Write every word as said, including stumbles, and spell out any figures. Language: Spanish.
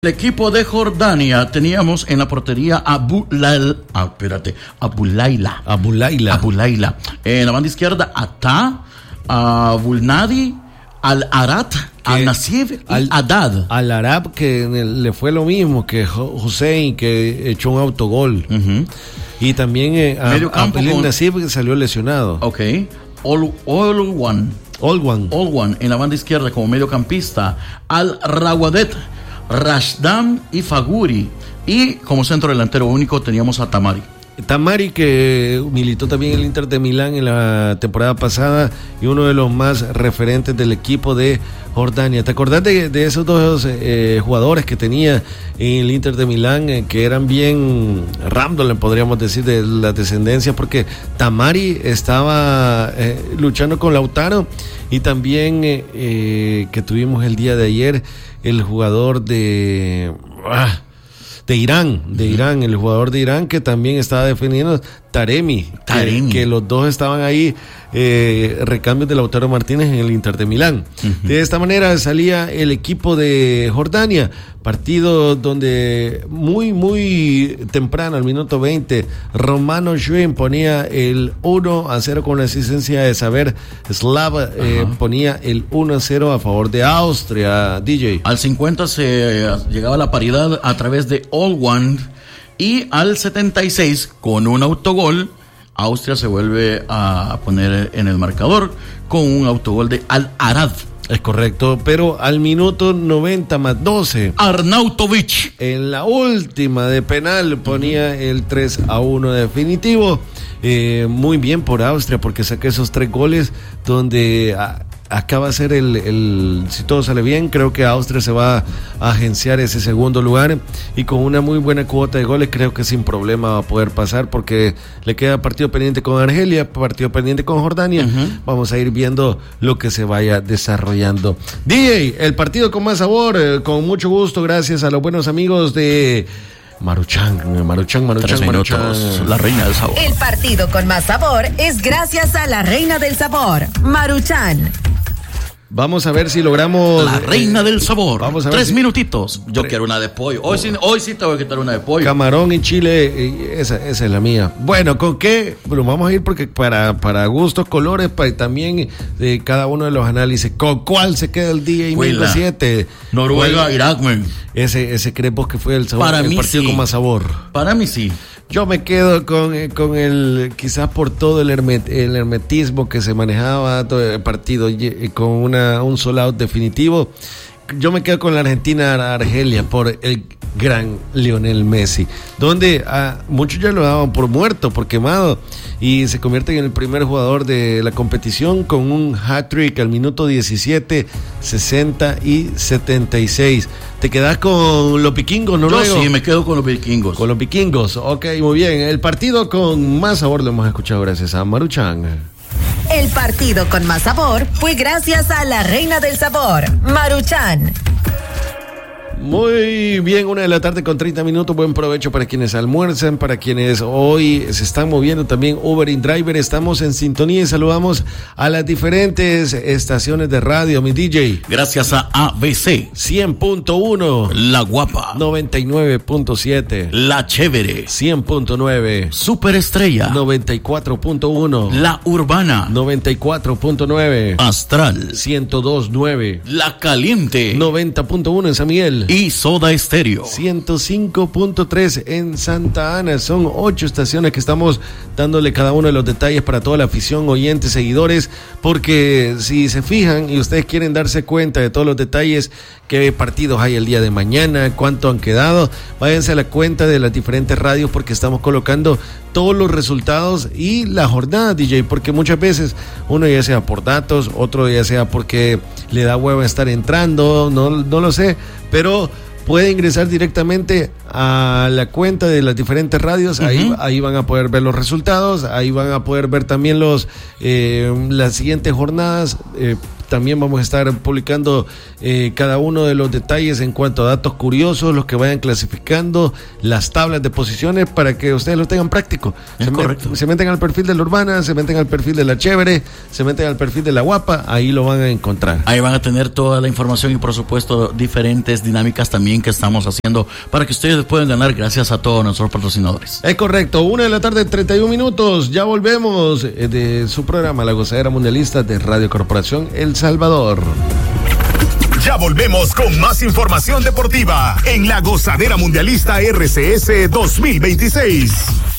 El equipo de Jordania teníamos en la portería a Abu Lail, ah, espérate, Abu Laila. Abu Laila. Abu Laila. En la banda izquierda, Ata, a Bulnadi, Al Arat, Al Nasif y al, Haddad. Al Arab, que le fue lo mismo que Hussein, que echó un autogol. Uh-huh. Y también eh, a, a Pelín con... Nasif, que salió lesionado. Ok. All, all One. All One. All One. En la banda izquierda, como mediocampista, Al Rawadet, Rashdam y Faguri. Y como centro delantero único teníamos a Tamari. Tamari, que militó también en el Inter de Milán en la temporada pasada y uno de los más referentes del equipo de Jordania. ¿Te acordás de, de esos dos eh, jugadores que tenía en el Inter de Milán, eh, que eran bien random, podríamos decir, de la descendencia? Porque Tamari estaba eh, luchando con Lautaro, y también eh, eh, que tuvimos el día de ayer el jugador de... Ah, de Irán, de Irán, el jugador de Irán que también estaba defendiendo, Taremi, Taremi. Que, que los dos estaban ahí, eh, recambios de Lautaro Martínez en el Inter de Milán. Uh-huh. De esta manera salía el equipo de Jordania, partido donde muy, muy temprano, al minuto veinte, Romano Schwinn ponía el uno a cero con la asistencia de Saber Slav, uh-huh. eh, ponía el uno a cero a favor de Austria, D J. Al cincuenta se llegaba la paridad a través de All One, y al setenta y seis, con un autogol, Austria se vuelve a poner en el marcador con un autogol de Al Arad. Es correcto, pero al minuto noventa más doce, Arnautovic, en la última de penal, ponía el tres a uno definitivo. Eh, muy bien por Austria, porque saca esos tres goles donde... Ah, acá va a ser el, el, si todo sale bien, creo que Austria se va a agenciar ese segundo lugar, y con una muy buena cuota de goles creo que sin problema va a poder pasar, porque le queda partido pendiente con Argelia, partido pendiente con Jordania. Uh-huh. Vamos a ir viendo lo que se vaya desarrollando. D J, el partido con más sabor, eh, con mucho gusto, gracias a los buenos amigos de... Maruchan, Maruchan, Maruchan, Maruchan. La reina del sabor. El partido con más sabor es gracias a la reina del sabor, Maruchan. Vamos a ver si logramos... La reina del sabor. Vamos a ver Tres si... minutitos. Yo Tre... quiero una de pollo. Hoy, oh. sí, hoy sí te voy a quitar una de pollo. Camarón y chile, esa, esa es la mía. Bueno, ¿con qué? Bueno, vamos a ir porque para, para gustos, colores, para también de eh, cada uno de los análisis. ¿Con cuál se queda el día y mil siete? Noruega, ¿cuál? Irak, man. Ese, ese crees vos que fue el sabor, para el mí partido sí. con más sabor. Para mí sí. Yo me quedo con, con el, quizás por todo el, hermet, el hermetismo que se manejaba todo el partido, con una, un sold out definitivo. Yo me quedo con la Argentina-Argelia por el gran Lionel Messi, donde a muchos ya lo daban por muerto, por quemado, y se convierte en el primer jugador de la competición con un hat-trick al minuto diecisiete, sesenta y setenta y seis. ¿Te quedás con los vikingos, no? Yo sí, me quedo con los vikingos. Con los vikingos, ok, muy bien. El partido con más sabor lo hemos escuchado gracias a Maruchan. El partido con más sabor fue gracias a la reina del sabor, Maruchan. Muy bien, una de la tarde con treinta minutos, buen provecho para quienes almuerzan, para quienes hoy se están moviendo también Uber y Driver. Estamos en sintonía y saludamos a las diferentes estaciones de radio, mi D J. Gracias a A B C cien punto uno, La Guapa noventa y nueve punto siete, La Chévere cien punto nueve, Superestrella noventa y cuatro punto uno, La Urbana noventa y cuatro punto nueve, Astral ciento dos punto nueve, La Caliente noventa punto uno en San Miguel y Soda Estéreo ciento cinco punto tres en Santa Ana. Son ocho estaciones que estamos dándole cada uno de los detalles para toda la afición, oyentes, seguidores, porque si se fijan y ustedes quieren darse cuenta de todos los detalles, qué partidos hay el día de mañana, cuánto han quedado, váyanse a la cuenta de las diferentes radios, porque estamos colocando todos los resultados y la jornada, D J, porque muchas veces uno ya sea por datos, otro ya sea porque le da hueva estar entrando, no, no lo sé, pero puede ingresar directamente a la cuenta de las diferentes radios. Uh-huh. ahí, ahí van a poder ver los resultados, ahí van a poder ver también los eh, las siguientes jornadas, eh, También vamos a estar publicando eh, cada uno de los detalles en cuanto a datos curiosos, los que vayan clasificando, las tablas de posiciones para que ustedes lo tengan práctico. Es se, correcto. met, se meten al perfil de la Urbana, se meten al perfil de la Chévere, se meten al perfil de la Guapa, ahí lo van a encontrar. Ahí van a tener toda la información y por supuesto diferentes dinámicas también que estamos haciendo para que ustedes puedan ganar gracias a todos nuestros patrocinadores. Es correcto, una de la tarde, treinta y un minutos, ya volvemos de su programa La Gozadera Mundialista de Radio Corporación El Salvador. Ya volvemos con más información deportiva en La Gozadera Mundialista R C S dos mil veintiséis.